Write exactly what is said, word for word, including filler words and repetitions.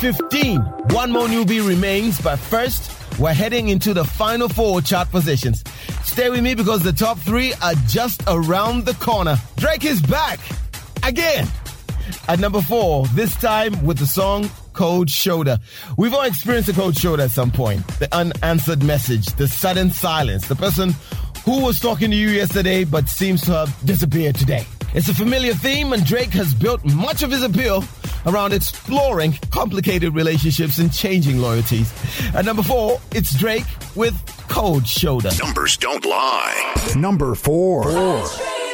fifteen. One more newbie remains, but first, we're heading into the final four chart positions. Stay with me because the top three are just around the corner. Drake is back again at number four, this time with the song Cold Shoulder. We've all experienced a cold shoulder at some point. The unanswered message, the sudden silence, the person who was talking to you yesterday but seems to have disappeared today. It's a familiar theme, and Drake has built much of his appeal around exploring complicated relationships and changing loyalties. At number four, it's Drake with Cold Shoulder. Numbers don't lie. Number four. four.